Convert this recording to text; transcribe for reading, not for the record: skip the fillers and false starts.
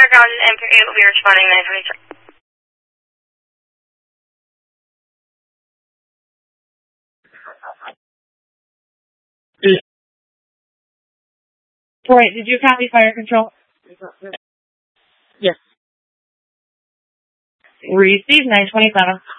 grounded Empire 8 will be responding 923. Right, did you copy fire control? Yes. Receive 927.